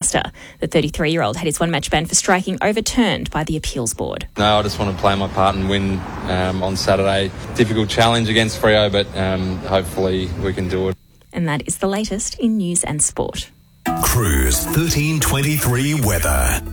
disaster. The 33-year-old had his one-match ban for striking overturned by the appeals board. No, I just want to play my part and win on Saturday. Difficult challenge against Freo, but hopefully we can do it. And that is the latest in news and sport. Cruise 1323 weather.